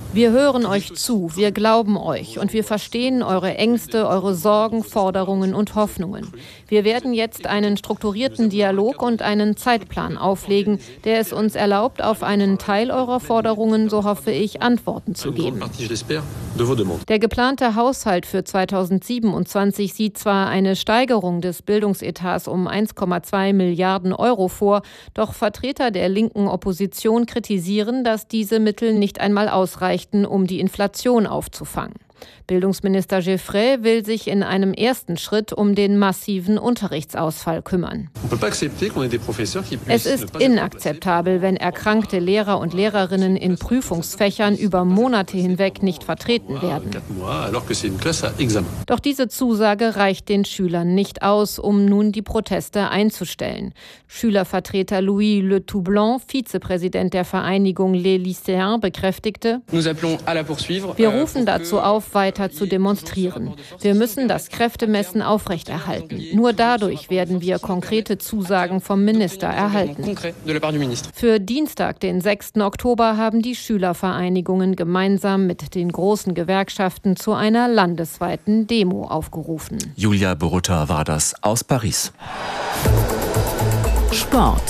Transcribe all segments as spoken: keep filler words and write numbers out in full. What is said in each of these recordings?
Wir hören euch zu, wir glauben euch und wir verstehen eure Ängste, eure Sorgen, Forderungen und Hoffnungen. Wir werden jetzt einen strukturierten Dialog und einen Zeitplan auflegen, der es uns erlaubt, auf einen Teil eurer Forderungen, so hoffe ich, Antworten zu geben. Der geplante Haushalt für zweitausendsiebenundzwanzig sieht zwar eine Steigerung des Bildungsetats um eins Komma zwei Milliarden Euro vor, doch Vertreter der linken Opposition kritisieren, dass diese Mittel nicht einmal ausreichen, um die Inflation aufzufangen. Bildungsminister Giffray will sich in einem ersten Schritt um den massiven Unterrichtsausfall kümmern. Es ist inakzeptabel, wenn erkrankte Lehrer und Lehrerinnen in Prüfungsfächern über Monate hinweg nicht vertreten werden. Doch diese Zusage reicht den Schülern nicht aus, um nun die Proteste einzustellen. Schülervertreter Louis Le Toublanc, Vizepräsident der Vereinigung Les Lycéens, bekräftigte: Wir rufen dazu auf, weiter zu demonstrieren. Wir müssen das Kräftemessen aufrechterhalten. Nur dadurch werden wir konkrete Zusagen vom Minister erhalten. Für Dienstag, den sechsten Oktober, haben die Schülervereinigungen gemeinsam mit den großen Gewerkschaften zu einer landesweiten Demo aufgerufen. Julia Borutta war das aus Paris. Sport.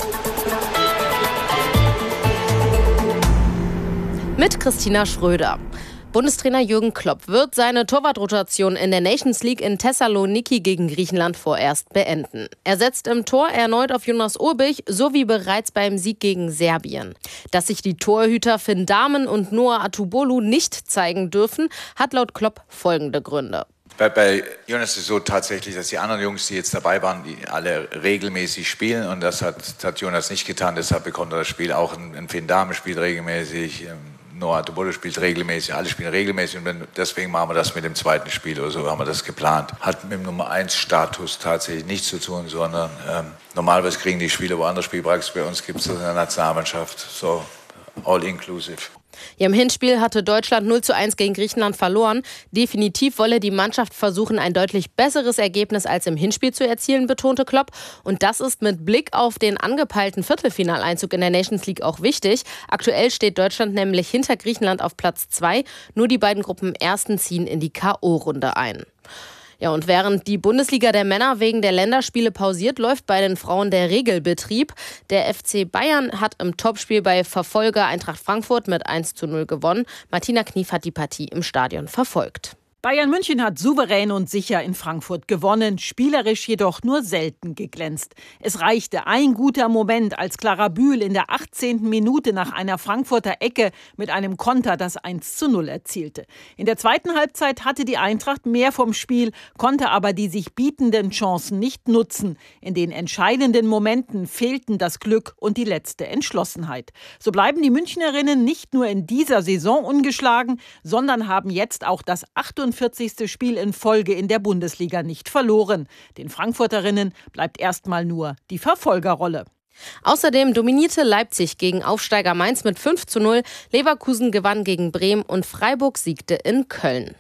Mit Christina Schröder. Bundestrainer Jürgen Klopp wird seine Torwartrotation in der Nations League in Thessaloniki gegen Griechenland vorerst beenden. Er setzt im Tor erneut auf Jonas Urbich, so wie bereits beim Sieg gegen Serbien. Dass sich die Torhüter Finn Dahmen und Noah Atubolu nicht zeigen dürfen, hat laut Klopp folgende Gründe. Bei, bei Jonas ist es so tatsächlich, dass die anderen Jungs, die jetzt dabei waren, die alle regelmäßig spielen, und das hat, hat Jonas nicht getan. Deshalb bekommt er das Spiel auch. Ein, ein Finn Dahmen spielt regelmäßig, Noah Atubolu spielt regelmäßig, alle spielen regelmäßig, und deswegen machen wir das mit dem zweiten Spiel oder so, haben wir das geplant. Hat mit dem Nummer eins Status tatsächlich nichts zu tun, sondern ähm, normalerweise kriegen die Spieler woanders Spielpraxis. Bei uns gibt es das in der Nationalmannschaft, so all inclusive. Ja, im Hinspiel hatte Deutschland null zu eins gegen Griechenland verloren. Definitiv wolle die Mannschaft versuchen, ein deutlich besseres Ergebnis als im Hinspiel zu erzielen, betonte Klopp. Und das ist mit Blick auf den angepeilten Viertelfinaleinzug in der Nations League auch wichtig. Aktuell steht Deutschland nämlich hinter Griechenland auf Platz zwei. Nur die beiden Gruppenersten ziehen in die K O-Runde ein. Ja, und während die Bundesliga der Männer wegen der Länderspiele pausiert, läuft bei den Frauen der Regelbetrieb. Der F C Bayern hat im Topspiel bei Verfolger Eintracht Frankfurt mit eins zu null gewonnen. Martina Knief hat die Partie im Stadion verfolgt. Bayern München hat souverän und sicher in Frankfurt gewonnen, spielerisch jedoch nur selten geglänzt. Es reichte ein guter Moment, als Clara Bühl in der achtzehnten Minute nach einer Frankfurter Ecke mit einem Konter das eins zu null erzielte. In der zweiten Halbzeit hatte die Eintracht mehr vom Spiel, konnte aber die sich bietenden Chancen nicht nutzen. In den entscheidenden Momenten fehlten das Glück und die letzte Entschlossenheit. So bleiben die Münchnerinnen nicht nur in dieser Saison ungeschlagen, sondern haben jetzt auch das achtundvierzigste Spiel in Folge in der Bundesliga nicht verloren. Den Frankfurterinnen bleibt erstmal nur die Verfolgerrolle. Außerdem dominierte Leipzig gegen Aufsteiger Mainz mit fünf zu null, Leverkusen gewann gegen Bremen und Freiburg siegte in Köln.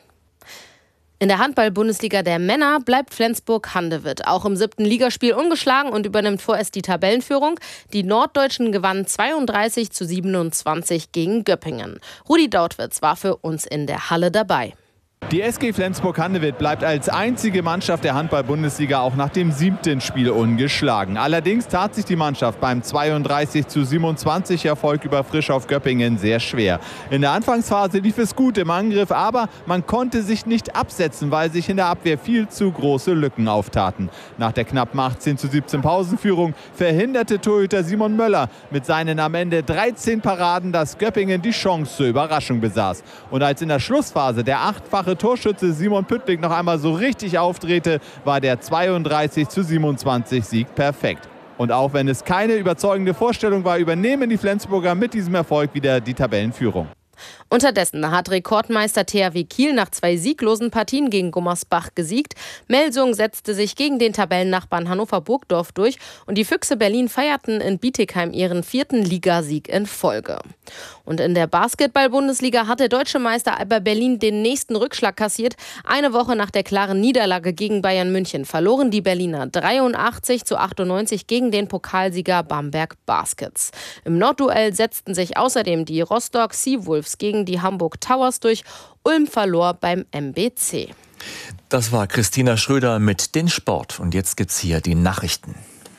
In der Handball-Bundesliga der Männer bleibt Flensburg-Handewitt auch im siebten Ligaspiel ungeschlagen und übernimmt vorerst die Tabellenführung. Die Norddeutschen gewannen zweiunddreißig zu siebenundzwanzig gegen Göppingen. Rudi Dautwitz war für uns in der Halle dabei. Die S G Flensburg-Handewitt bleibt als einzige Mannschaft der Handball-Bundesliga auch nach dem siebten Spiel ungeschlagen. Allerdings tat sich die Mannschaft beim zweiunddreißig zu siebenundzwanzig Erfolg über Frischhoff Göppingen sehr schwer. In der Anfangsphase lief es gut im Angriff, aber man konnte sich nicht absetzen, weil sich in der Abwehr viel zu große Lücken auftaten. Nach der knappen achtzehn zu siebzehn Pausenführung verhinderte Torhüter Simon Möller mit seinen am Ende dreizehn Paraden, dass Göppingen die Chance zur Überraschung besaß. Und als in der Schlussphase der achtfache Torschütze Simon Püttlik noch einmal so richtig aufdrehte, war der zweiunddreißig zu siebenundzwanzig Sieg perfekt. Und auch wenn es keine überzeugende Vorstellung war, übernehmen die Flensburger mit diesem Erfolg wieder die Tabellenführung. Unterdessen hat Rekordmeister T H W Kiel nach zwei sieglosen Partien gegen Gummersbach gesiegt. Melsung setzte sich gegen den Tabellennachbarn Hannover-Burgdorf durch und die Füchse Berlin feierten in Bietigheim ihren vierten Ligasieg in Folge. Und in der Basketball-Bundesliga hat der deutsche Meister Alba Berlin den nächsten Rückschlag kassiert. Eine Woche nach der klaren Niederlage gegen Bayern München verloren die Berliner dreiundachtzig zu achtundneunzig gegen den Pokalsieger Bamberg Baskets. Im Nordduell setzten sich außerdem die Rostock Seawolves Wolves gegen die Hamburg Towers durch. Ulm verlor beim M B C. Das war Christina Schröder mit den Sport. Und jetzt gibt's hier die Nachrichten.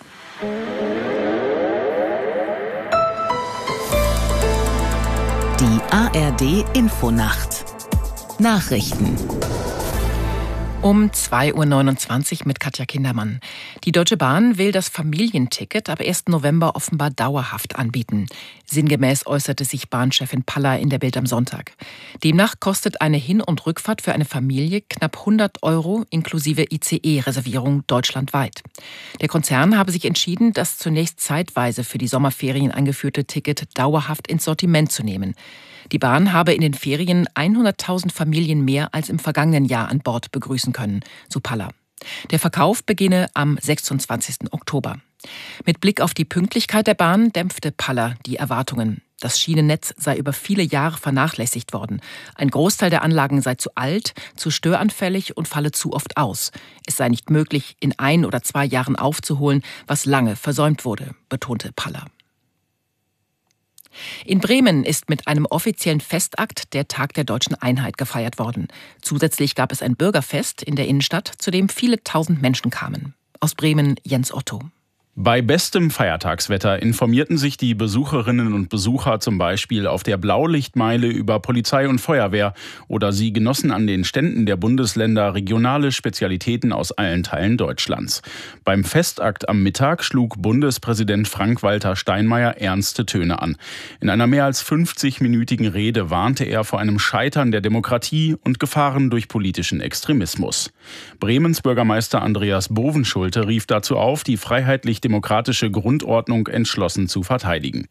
Die A R D-Infonacht. Nachrichten. Um zwei Uhr neunundzwanzig mit Katja Kindermann. Die Deutsche Bahn will das Familienticket ab ersten November offenbar dauerhaft anbieten. Sinngemäß äußerte sich Bahnchefin Paller in der Bild am Sonntag. Demnach kostet eine Hin- und Rückfahrt für eine Familie knapp hundert Euro inklusive I C E-Reservierung deutschlandweit. Der Konzern habe sich entschieden, das zunächst zeitweise für die Sommerferien eingeführte Ticket dauerhaft ins Sortiment zu nehmen. Die Bahn habe in den Ferien hunderttausend Familien mehr als im vergangenen Jahr an Bord begrüßen können, so Paller. Der Verkauf beginne am sechsundzwanzigsten Oktober. Mit Blick auf die Pünktlichkeit der Bahn dämpfte Paller die Erwartungen. Das Schienennetz sei über viele Jahre vernachlässigt worden. Ein Großteil der Anlagen sei zu alt, zu störanfällig und falle zu oft aus. Es sei nicht möglich, in ein oder zwei Jahren aufzuholen, was lange versäumt wurde, betonte Paller. In Bremen ist mit einem offiziellen Festakt der Tag der Deutschen Einheit gefeiert worden. Zusätzlich gab es ein Bürgerfest in der Innenstadt, zu dem viele tausend Menschen kamen. Aus Bremen Jens Otto. Bei bestem Feiertagswetter informierten sich die Besucherinnen und Besucher zum Beispiel auf der Blaulichtmeile über Polizei und Feuerwehr oder sie genossen an den Ständen der Bundesländer regionale Spezialitäten aus allen Teilen Deutschlands. Beim Festakt am Mittag schlug Bundespräsident Frank-Walter Steinmeier ernste Töne an. In einer mehr als fünfzigminütigen Rede warnte er vor einem Scheitern der Demokratie und Gefahren durch politischen Extremismus. Bremens Bürgermeister Andreas Bovenschulte rief dazu auf, die freiheitlich-demokratische Grundordnung entschlossen zu verteidigen.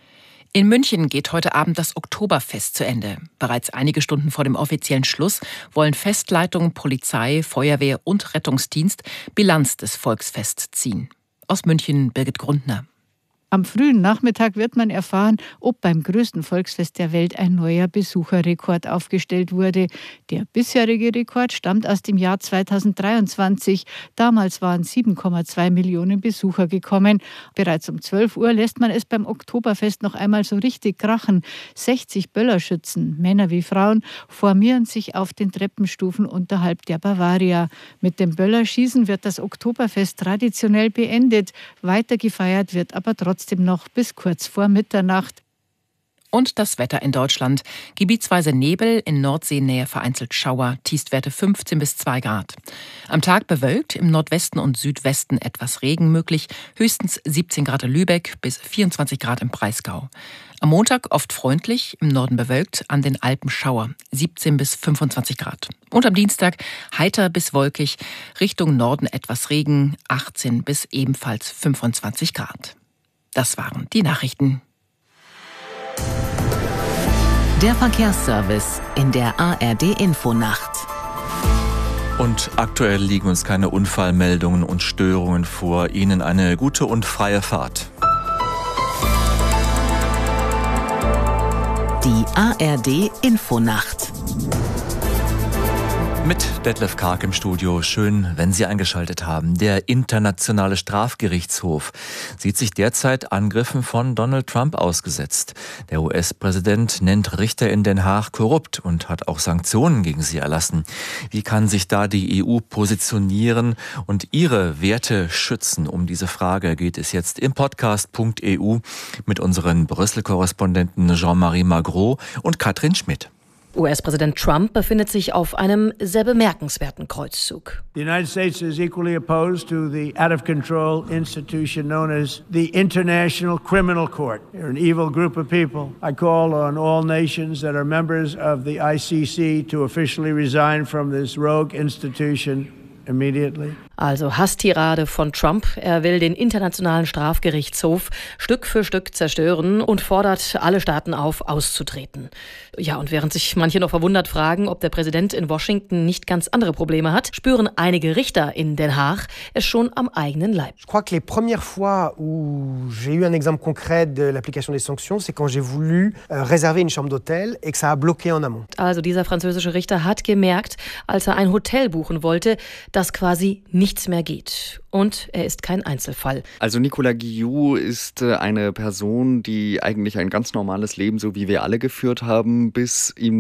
In München geht heute Abend das Oktoberfest zu Ende. Bereits einige Stunden vor dem offiziellen Schluss wollen Festleitung, Polizei, Feuerwehr und Rettungsdienst Bilanz des Volksfests ziehen. Aus München Birgit Grundner. Am frühen Nachmittag wird man erfahren, ob beim größten Volksfest der Welt ein neuer Besucherrekord aufgestellt wurde. Der bisherige Rekord stammt aus dem Jahr zweitausenddreiundzwanzig. Damals waren sieben Komma zwei Millionen Besucher gekommen. Bereits um zwölf Uhr lässt man es beim Oktoberfest noch einmal so richtig krachen. sechzig Böllerschützen, Männer wie Frauen, formieren sich auf den Treppenstufen unterhalb der Bavaria. Mit dem Böllerschießen wird das Oktoberfest traditionell beendet. Weiter gefeiert wird aber trotzdem noch bis kurz vor Mitternacht. Und das Wetter in Deutschland. Gebietsweise Nebel, in Nordseenähe vereinzelt Schauer, Tiefstwerte fünfzehn bis zwei Grad. Am Tag bewölkt, im Nordwesten und Südwesten etwas Regen möglich, höchstens siebzehn Grad in Lübeck bis vierundzwanzig Grad im Breisgau. Am Montag oft freundlich, im Norden bewölkt, an den Alpen Schauer, siebzehn bis fünfundzwanzig Grad. Und am Dienstag heiter bis wolkig, Richtung Norden etwas Regen, achtzehn bis ebenfalls fünfundzwanzig Grad. Das waren die Nachrichten. Der Verkehrsservice in der A R D-Infonacht. Und aktuell liegen uns keine Unfallmeldungen und Störungen vor. Ihnen eine gute und freie Fahrt. Die A R D-Infonacht. Mit Detlef Karg im Studio. Schön, wenn Sie eingeschaltet haben. Der Internationale Strafgerichtshof sieht sich derzeit Angriffen von Donald Trump ausgesetzt. Der U S-Präsident nennt Richter in Den Haag korrupt und hat auch Sanktionen gegen sie erlassen. Wie kann sich da die E U positionieren und ihre Werte schützen? Um diese Frage geht es jetzt im Podcast Punkt E U mit unseren Brüssel-Korrespondenten Jean-Marie Magro und Katrin Schmidt. U S-Präsident Trump befindet sich auf einem sehr bemerkenswerten Kreuzzug. The United States is equally opposed to the out-of-control institution known as the International Criminal Court. They're an evil group of people. I call on all nations that are members of the I C C to officially resign from this rogue institution immediately. Also Hasstirade von Trump. Er will den Internationalen Strafgerichtshof Stück für Stück zerstören und fordert alle Staaten auf, auszutreten. Ja, und während sich manche noch verwundert fragen, ob der Präsident in Washington nicht ganz andere Probleme hat, spüren einige Richter in Den Haag es schon am eigenen Leib. Je crois que les premières fois où j'ai eu un exemple concret de l'application des sanctions, c'est quand j'ai voulu réserver une chambre d'hôtel et que ça a bloqué en amont. Also dieser französische Richter hat gemerkt, als er ein Hotel buchen wollte, dass dass quasi nichts mehr geht. Und er ist kein Einzelfall. Also Nicolas Guillou ist eine Person, die eigentlich ein ganz normales Leben, so wie wir alle, geführt haben, bis ihm